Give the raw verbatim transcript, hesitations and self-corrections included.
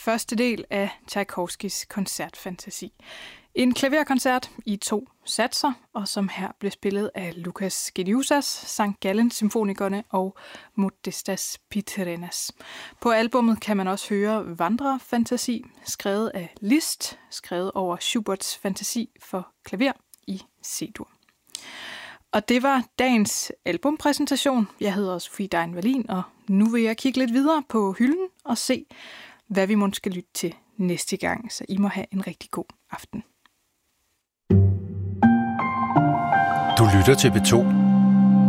første del af Tchaikovskys koncertfantasi. En klaverkoncert i to satser, og som her blev spillet af Lukas Gediusas, Sankt Gallen Symfonikerne og Modestas Pitrenas. På albummet kan man også høre Vandrerfantasi, skrevet af Liszt, skrevet over Schuberts fantasi for klaver i C-dur. Og det var dagens albumpræsentation. Jeg hedder Sofie Dein Wallin, og nu vil jeg kigge lidt videre på hylden og se, hvad vi måske skal lytte til næste gang. Så I må have en rigtig god aften. Du lytter til B to.